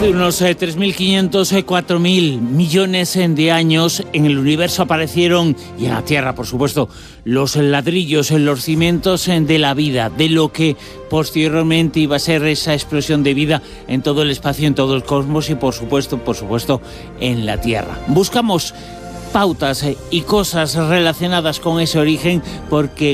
Hace unos 3.500, 4.000 millones de años en el universo aparecieron, y en la Tierra, por supuesto, los ladrillos, los cimientos de la vida, de lo que posteriormente iba a ser esa explosión de vida en todo el espacio, en todo el cosmos y, por supuesto, en la Tierra. Buscamos pautas y cosas relacionadas con ese origen porque